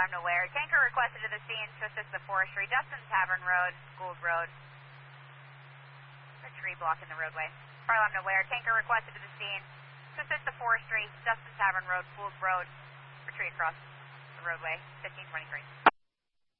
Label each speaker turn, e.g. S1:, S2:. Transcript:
S1: I'm aware. Tanker requested to the scene to assist the forestry. Dustin Tavern Road, Gould Road. A tree blocking the roadway. I'm aware. Tanker requested to the scene to assist the forestry. Dustin Tavern Road, Gould Road. Retreat across the roadway. 1523.